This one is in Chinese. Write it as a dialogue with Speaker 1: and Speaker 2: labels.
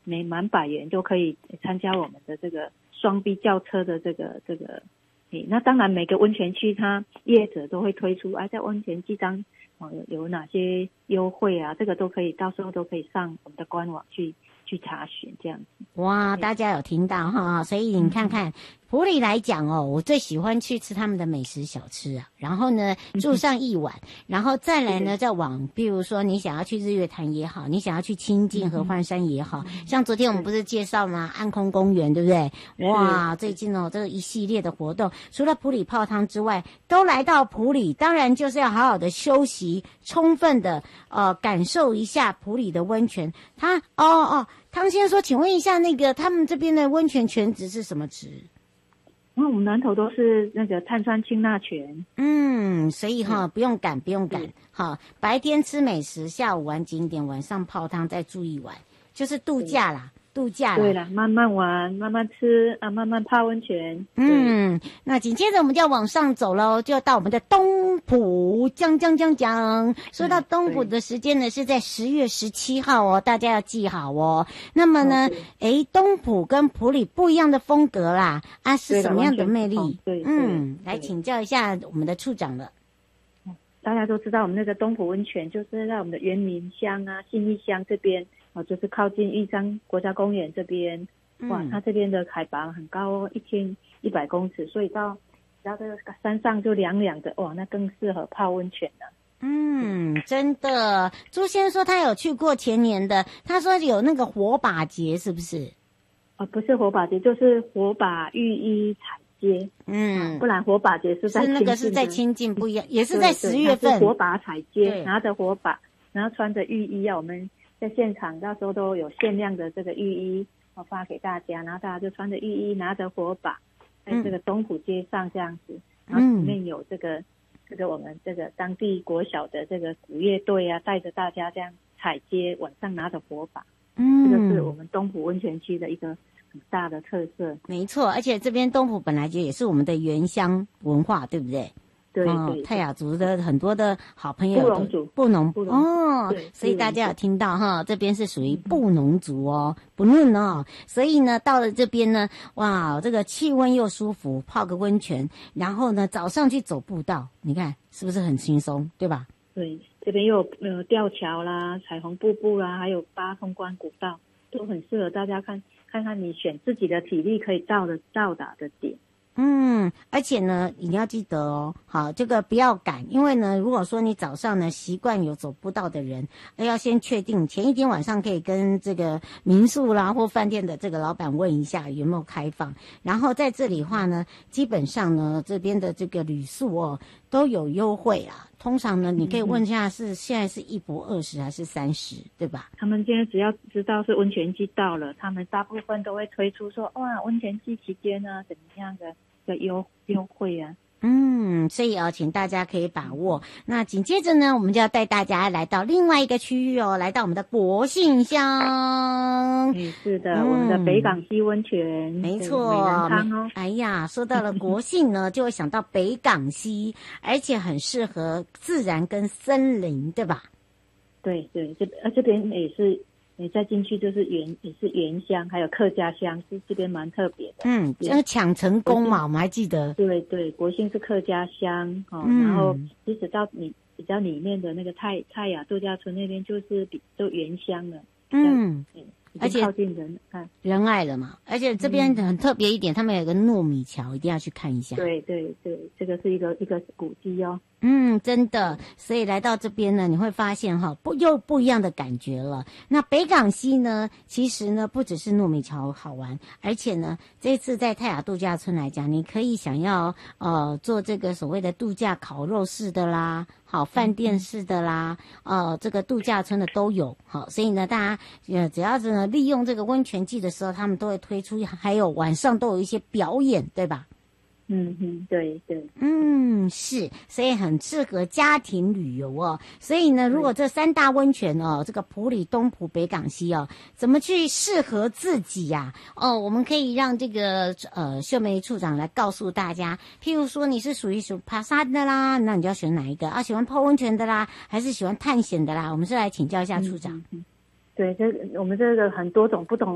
Speaker 1: 每满100元都可以参加我们的这个双 B 轿车的这个那当然每个温泉区它业者都会推出在温泉季当有哪些优惠啊，这个都可以，到时候都可以上我们的官网去查询这样子。
Speaker 2: 哇，大家有听到哈？所以你看看埔里来讲我最喜欢去吃他们的美食小吃啊，然后呢住上一晚，然后再来呢再往，比如说你想要去日月潭也好，你想要去清境合欢山也好，像昨天我们不是介绍吗？暗空公园对不对？哇，最近这个一系列的活动，除了埔里泡汤之外，都来到埔里，当然就是要好好的休息，充分的感受一下埔里的温泉。汤先生说，请问一下，那个他们这边的温泉泉质是什么质？
Speaker 1: 我们南投都是那个碳酸氢钠泉。
Speaker 2: 所以不用赶。白天吃美食，下午玩景点，晚上泡汤，再住一晚，就是度假啦。对
Speaker 1: 啦，慢慢玩，慢慢吃慢慢泡温泉。
Speaker 2: 那紧接着我们就要往上走咯，就要到我们的东埔。讲。说到东埔的时间呢，是在10月17号大家要记好哦。那么呢，东埔跟埔里不一样的风格啦，是什么样的魅力？来请教一下我们的处长了。
Speaker 1: 大家都知道我们那个东埔温泉就是在我们的原民乡信义乡这边就是靠近玉山国家公园这边。它这边的海拔很高1100公尺，所以到这个山上就凉凉的，那更适合泡温泉了。
Speaker 2: 真的。朱先生说他有去过前年的，他说有那个火把节，是不是？
Speaker 1: 不是火把节，就是火把浴衣彩街。不然火把节是在
Speaker 2: 那个是在清境不一样，也是在10月份。
Speaker 1: 是火把彩街，拿着火把，然后穿着浴衣我们在现场到时候都有限量的这个浴衣发给大家，然后大家就穿着浴衣，拿着火把，在这个东埔街上这样子，然后里面有这个我们这个当地国小的这个鼓乐队带着大家这样踩街，晚上拿着火把。这个是我们东埔温泉区的一个很大的特色。
Speaker 2: 没错，而且这边东埔本来就也是我们的原乡文化，对不对？
Speaker 1: 对，
Speaker 2: 泰雅族的很多的好朋友，布农所以大家有听到这边是属于布农族不论所以呢到了这边呢，哇，这个气温又舒服，泡个温泉，然后呢早上去走步道，你看是不是很轻松，对吧？
Speaker 1: 对，这边又有吊桥啦、彩虹瀑布啦，还有8通关古道，都很适合大家看看你选自己的体力可以到达的点。
Speaker 2: 而且呢，你要记得好，这个不要赶，因为呢，如果说你早上呢习惯有走步道的人，要先确定前一天晚上可以跟这个民宿啦或饭店的这个老板问一下有没有开放，然后在这里的话呢，基本上呢这边的这个旅宿都有优惠啦。通常呢，你可以问一下现在是1博20还是30，对吧？
Speaker 1: 他们现在只要知道是温泉季到了，他们大部分都会推出说温泉季期间怎么样的优惠啊。
Speaker 2: 所以请大家可以把握。那紧接着呢，我们就要带大家来到另外一个区域来到我们的国姓乡。
Speaker 1: 是的，我们的北港溪温泉，
Speaker 2: 没错。美人汤哎呀，说到了国姓呢，就会想到北港溪，而且很适合自然跟森林，对吧？
Speaker 1: 对，这边也是。你再进去就是也是原乡，还有客家乡，这边蛮特别的。
Speaker 2: 这个抢成功嘛，我们还记得。
Speaker 1: 对，国姓是客家乡然后即使到你比较里面的那个泰雅度假村那边，就是都原乡了。而且靠近
Speaker 2: 仁爱了嘛，而且这边很特别一点，他们有个糯米桥，一定要去看一下。
Speaker 1: 对，这个是一个古迹
Speaker 2: 真的，所以来到这边呢，你会发现又不一样的感觉了。那北港溪呢，其实呢不只是糯米桥好玩，而且呢这次在泰雅度假村来讲，你可以想要做这个所谓的度假烤肉式的啦，饭店式的啦，这个度假村的都有。所以呢大家只要是呢利用这个温泉季的时候，他们都会推出，还有晚上都有一些表演，对吧？
Speaker 1: 对，
Speaker 2: 是，所以很适合家庭旅游所以呢，如果这3大温泉这个埔里、东埔、北港溪怎么去适合自己呀？我们可以让这个秀梅处长来告诉大家。譬如说，你是属于爬山的啦，那你就要选哪一个喜欢泡温泉的啦，还是喜欢探险的啦？我们是来请教一下处长。
Speaker 1: 对，我们这个很多种不同